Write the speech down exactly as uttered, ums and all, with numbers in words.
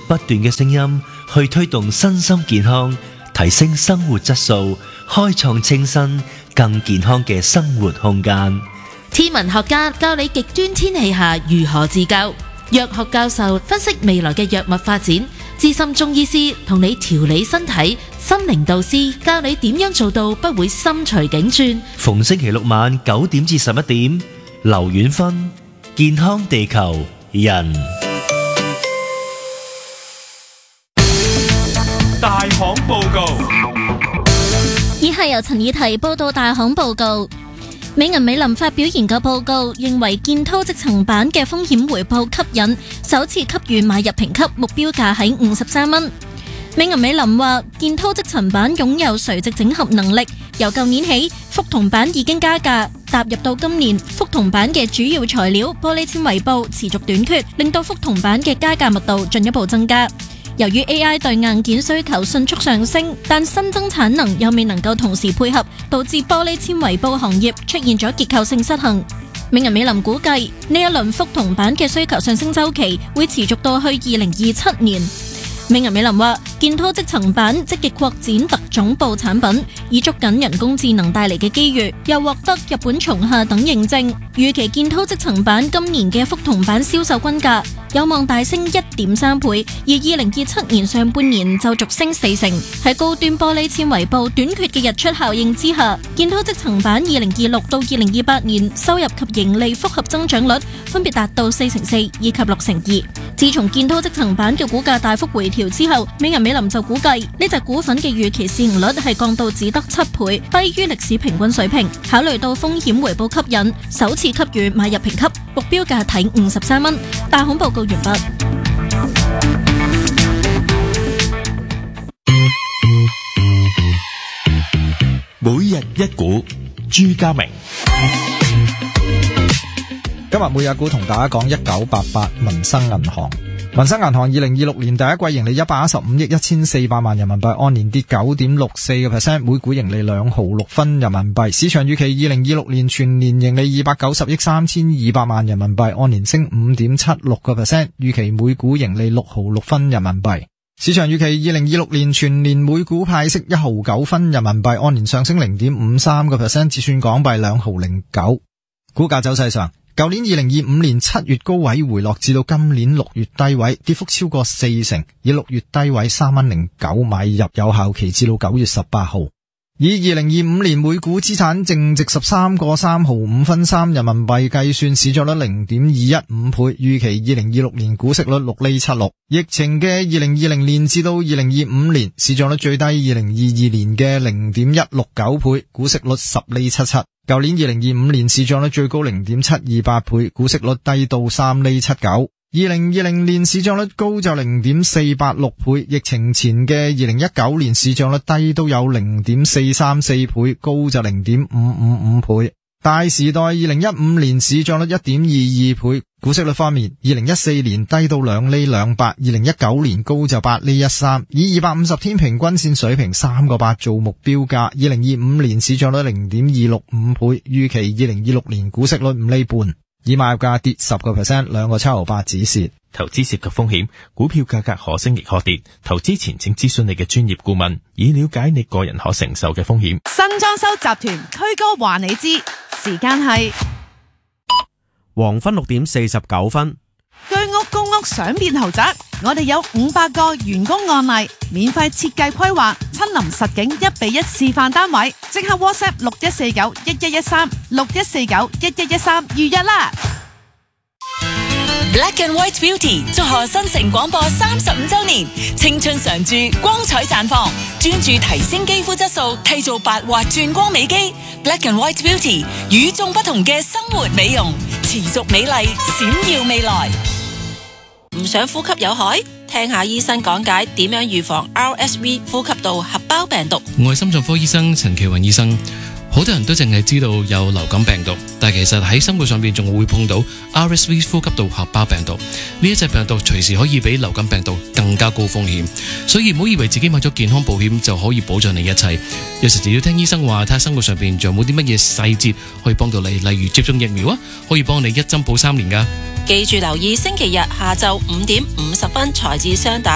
不斷嘅聲音去推動身心健康，提升生活質素，開創清新更健康嘅生活空間。 天文學家教你極端天氣下如何自救，藥學教授分析未來嘅藥物發展，資深中醫師同你調理身體，心靈導師教你點樣做到不會心隨境轉。 逢星期六晚九點至十一點，劉遠芬，健康地球人。 大行報告。 以下由陳以提報道大行報告。美銀美林發表研究報告，認為建滔積層板嘅風險回報吸引，首次給予買入評級，目標價喺五十三蚊。美銀美林話，建滔積層板擁有垂直整合能力，由舊年起，覆銅板已經加價，踏入到今年，覆銅板嘅主要材料玻璃纖維布持續短缺，令到覆銅板嘅加價密度進一步增加。由於 A I 對硬件需求迅速上升，但新增產能又未能夠同時配合，導致玻璃纖維布行業出現咗結構性失衡。美銀美林估計呢一輪覆銅板嘅需求上升週期會持續到去二零二七年。美銀美林話，建滔積層板積極擴展特種布產品，以捉緊人工智能帶嚟嘅機遇，又獲得日本松下等認證。預期建滔積層板今年嘅覆銅板銷售均價有望大升一點三倍，而二零二七年上半年就續升四成。喺高端玻璃纖維布短缺嘅日出效應之下，建滔積層板二零二六到二零二八年收入及盈利複合增長率分別達到四成四以及六成二。自從建滔積層板嘅股價大幅回調之後，美銀美林就估計呢隻股份嘅預期市盈率係降到只得七倍，低於歷史平均水平。考慮到風險回報吸引，首次給予買入評級，目標價睇五十三蚊。大行報告完畢。 每日一股，朱家明。 今日每日股同大家講一九八八民生銀行。民生銀行二零二六年第一季盈利一百一十五億一千四百萬人民幣，按年跌九點六四個 percent， 每股盈利兩毫六分人民幣。市場預期二零二六年全年盈利二百九十億三千二百萬人民幣，按年升五點七六個 percent， 預期每股盈利六毫六分人民幣。市場預期二零二六年全年每股派息一毫九分人民幣，按年上升零點五三個 percent， 折算港幣兩毫零九。股價走勢上，舊年二零二五年七月高位回落至到今年六月低位，跌幅超過四成，以六月低位三蚊零九買入，有效期至到九月十八號。以二零二五年每股資產淨值十三個三毫五分三人民幣計算，市賬率零點二一五倍，預期二零二六年股息率六厘七六。疫情嘅二零二零年至到二零二五年，市賬率最低二零二二年嘅零點一六九倍，股息率十厘七七。舊年二零二五年市賬率最高零點七二八倍，股息率低到三厘七九。二零二零年市賬率高就零點四八六倍，疫情前嘅二零一九年市賬率低都有零點四三四倍，高就零點五五五倍。大時代二零一五年市賬率一點二二倍，股息率方面，二零一四年低到兩厘兩八，二零一九年高就八厘一三，以二百五十天平均線水平三個八做目標價。二零二五年市賬率零點二六五倍，預期二零二六年股息率五厘半。以買入價跌十個 percent， 兩個七毫八止蝕。 投資涉及風險，股票價格可升亦可跌。投資前請諮詢你嘅專業顧問，以了解你個人可承受嘅風險。 新裝修集團推歌話你知，時間係黃昏六點四十九分。 居屋公屋想變豪宅，我哋有五百個員工案例，免費設計規劃，親臨實景一比一示範單位，即刻 WhatsApp 六一四九一一一三六一四九一一一三預約啦。 Black and White Beauty 祝賀新城廣播三十五周年，青春常駐，光彩綻放，專注提升肌膚質素，締造白滑轉光美肌。Black and White Beauty 與眾不同嘅生活美容，持續美麗，閃耀未來。唔想呼吸有害？聽下醫生講解點樣預防 R S V 呼吸道合胞病毒。 我係心臟科醫生陳其雲醫生。好多人都淨係知道有流感病毒，但其實喺生活上邊仲會碰到 R S V 呼吸道合胞病毒。呢一隻病毒隨時可以比流感病毒更加高風險，所以唔好以為自己買咗健康保險就可以保障你一切。有時就要聽醫生話，睇下生活上邊仲有冇啲乜嘢細節可以幫到你，例如接種疫苗啊，可以幫你一針保三年噶。 記住留意星期日下晝五點五十分財智雙打